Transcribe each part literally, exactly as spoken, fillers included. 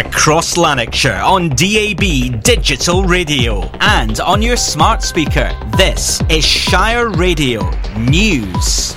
across Lanarkshire on D A B Digital Radio and on your smart speaker. This is Shire Radio News.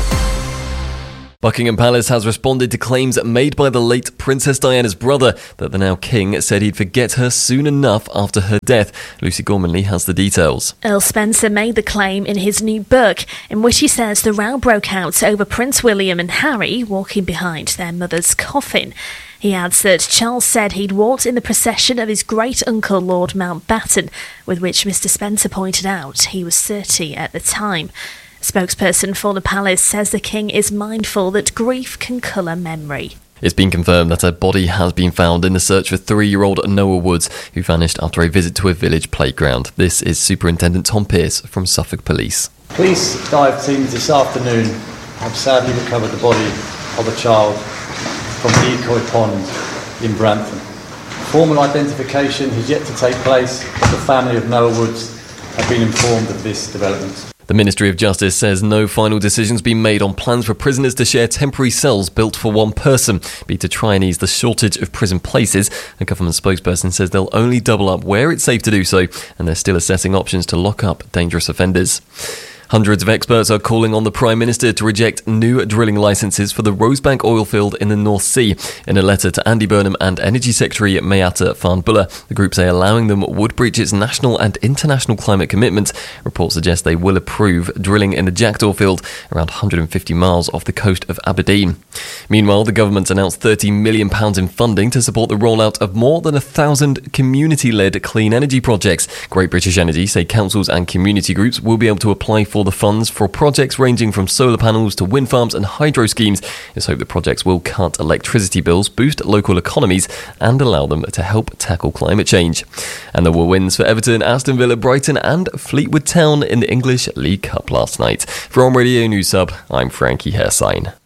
Buckingham Palace has responded to claims made by the late Princess Diana's brother that the now King said he'd forget her soon enough after her death. Lucy Gormanley has the details. Earl Spencer made the claim in his new book, in which he says the row broke out over Prince William and Harry walking behind their mother's coffin. He adds that Charles said he'd walked in the procession of his great-uncle Lord Mountbatten, with which Mister Spencer pointed out he was thirty at the time. Spokesperson for the palace says the King is mindful that grief can colour memory. It's been confirmed that a body has been found in the search for three-year-old Noah Woods, who vanished after a visit to a village playground. This is Superintendent Tom Pearce from Suffolk Police. Police dive teams this afternoon have sadly recovered the body of a child from Decoy Pond in Brantham. Formal identification has yet to take place, but the family of Noah Woods have been informed of this development. The Ministry of Justice says no final decision's been made on plans for prisoners to share temporary cells built for one person, be to try and ease the shortage of prison places. A government spokesperson says they'll only double up where it's safe to do so, and they're still assessing options to lock up dangerous offenders. Hundreds of experts are calling on the Prime Minister to reject new drilling licences for the Rosebank oil field in the North Sea. In a letter to Andy Burnham and Energy Secretary Mayata Farnbullah, the group say allowing them would breach its national and international climate commitments. Reports suggest they will approve drilling in the Jackdaw field, around one hundred fifty miles off the coast of Aberdeen. Meanwhile, the government announced thirty million pounds in funding to support the rollout of more than a thousand community-led clean energy projects. Great British Energy say councils and community groups will be able to apply for the funds for projects ranging from solar panels to wind farms and hydro schemes. It's hoped the projects will cut electricity bills, boost local economies and allow them to help tackle climate change. And there were wins for Everton, Aston Villa, Brighton and Fleetwood Town in the English League Cup last night. From Radio News Hub, I'm Frankie Hairsign.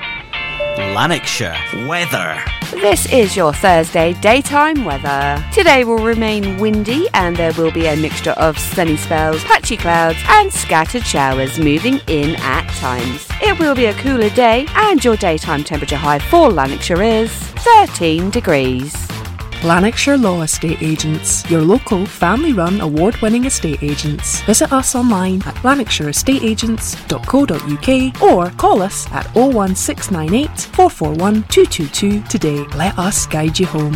Lanarkshire weather. This is your Thursday daytime weather. Today will remain windy and there will be a mixture of sunny spells, patchy clouds and scattered showers moving in at times. It will be a cooler day and your daytime temperature high for Lanarkshire is thirteen degrees. Lanarkshire Law Estate Agents, your local family-run award-winning estate agents. Visit us online at lanarkshire estate agents dot co dot uk or call us at oh one six nine eight, four four one, two two two today. Let us guide you home.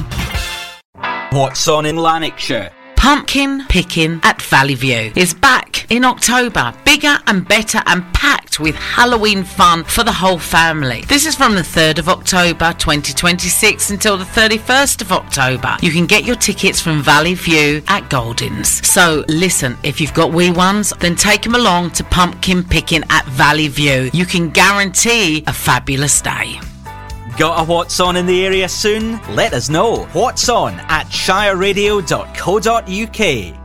What's on in Lanarkshire? Pumpkin Picking at Valley View is back in October, bigger and better and packed with Halloween fun for the whole family. This is from the third of October twenty twenty-six until the thirty-first of October. You can get your tickets from Valley View at Goldings. So listen, if you've got wee ones, then take them along to Pumpkin Picking at Valley View. You can guarantee a fabulous day. Got a What's On in the area soon? Let us know. What's On at shire radio dot co dot uk.